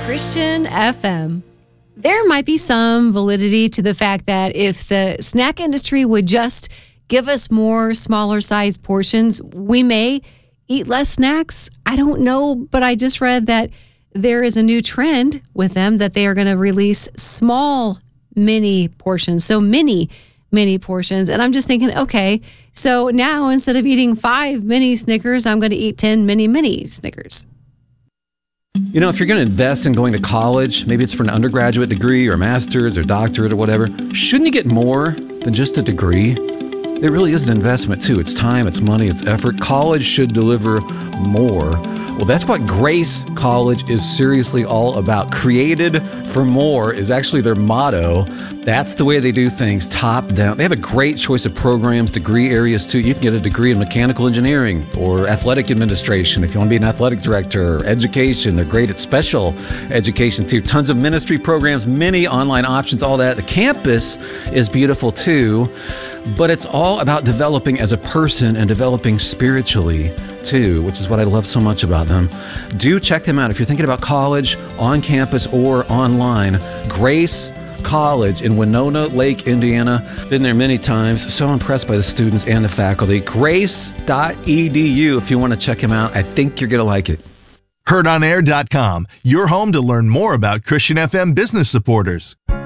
Christian FM. There might be some validity to the fact that if the snack industry would just give us more smaller size portions, we may eat less snacks. I don't know, but I just read that there is a new trend with them that they are going to release small mini portions. So mini portions. And I'm just thinking, okay, so now instead of eating 5 mini Snickers, I'm going to eat 10 mini Snickers. You know, if you're going to invest in going to college, maybe it's for an undergraduate degree or master's or doctorate or whatever, shouldn't you get more than just a degree? It really is an investment too. It's time, it's money, it's effort. College should deliver more. Well, that's what Grace College is seriously all about. Created for more is actually their motto. That's the way they do things, top down. They have a great choice of programs, degree areas too. You can get a degree in mechanical engineering or athletic administration if you want to be an athletic director, or education. They're great at special education too. Tons of ministry programs, many online options, all that. The campus is beautiful too. But it's all about developing as a person and developing spiritually too, which is what I love so much about them. Do check them out if you're thinking about college, on campus or online. Grace College in Winona Lake, Indiana. Been there many times. So impressed by the students and the faculty. Grace.edu if you want to check them out. I think you're going to like it. HeardOnAir.com, your home to learn more about Christian FM business supporters.